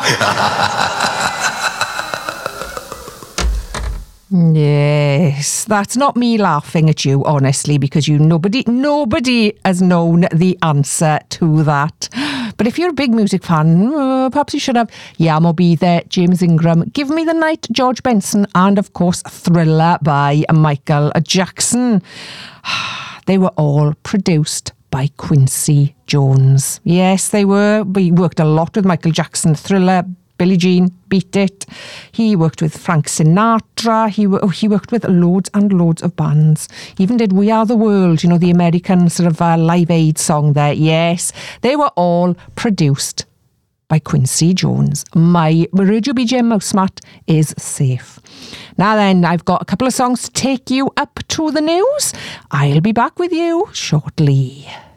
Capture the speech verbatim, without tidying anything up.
Yes, that's not me laughing at you, honestly, because you nobody nobody has known the answer to that. But if you're a big music fan, uh, perhaps you should have Yeah, Mo Be There, James Ingram, Give Me the Night, George Benson, and of course Thriller by Michael Jackson. They were all produced by Quincy Jones. Yes, they were. We worked a lot with Michael Jackson. Thriller, Billie Jean, Beat It. He worked with Frank Sinatra. He oh, he worked with loads and loads of bands. He even did We Are the World, you know, the American sort of uh, Live Aid song there. Yes, they were all produced by Quincy Jones. My Radio B G M mouse mat is safe. Now then, I've got a couple of songs to take you up to the news. I'll be back with you shortly.